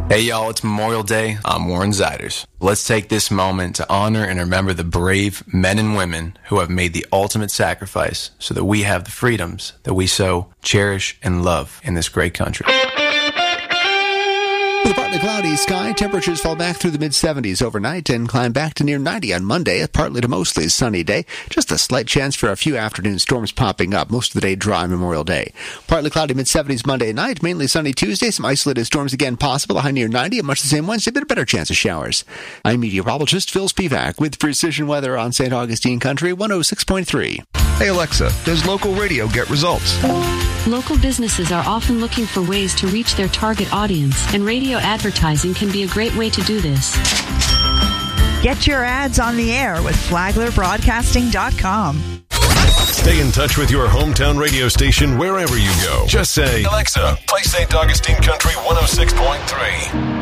Hey y'all, it's Memorial Day. I'm Warren Ziders. Let's take this moment to honor and remember the brave men and women who have made the ultimate sacrifice so that we have the freedoms that we so cherish and love in this great country. With a partly cloudy sky, temperatures fall back through the mid-70s overnight and climb back to near 90 on Monday, a partly to mostly sunny day. Just a slight chance for a few afternoon storms popping up. Most of the day dry Memorial Day. Partly cloudy mid-70s Monday night, mainly sunny Tuesday. Some isolated storms again possible, a high near 90, and much the same Wednesday, but a better chance of showers. I'm meteorologist Phil Spivak with Precision Weather on St. Augustine Country 106.3. Hey Alexa, does local radio get results? Local businesses are often looking for ways to reach their target audience, and radio advertising can be a great way to do this. Get your ads on the air with FlaglerBroadcasting.com. Stay in touch with your hometown radio station wherever you go. Just say, Alexa, play St. Augustine Country 106.3.